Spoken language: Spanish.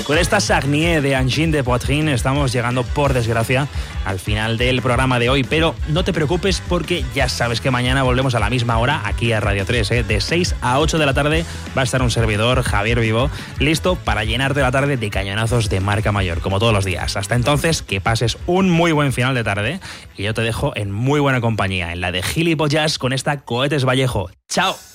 Con esta Sagnier de Engine de Poitrine estamos llegando, por desgracia, al final del programa de hoy. Pero no te preocupes porque ya sabes que mañana volvemos a la misma hora aquí a Radio 3. De 6 a 8 de la tarde va a estar un servidor, Javier Vivo, listo para llenarte la tarde de cañonazos de marca mayor, como todos los días. Hasta entonces, que pases un muy buen final de tarde y yo te dejo en muy buena compañía, en la de Gilipollas con esta Cohetes Vallejo. ¡Chao!